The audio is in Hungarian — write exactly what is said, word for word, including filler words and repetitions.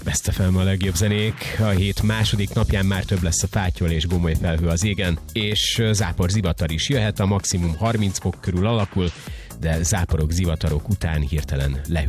Ezt a fel a legjobb zenék. A hét második napján már több lesz a fátyol és gomoly felhő az égen, és zápor zivatar is jöhet, a maximum harminc fok körül alakul, de záporok, zivatarok után hirtelen lehűl.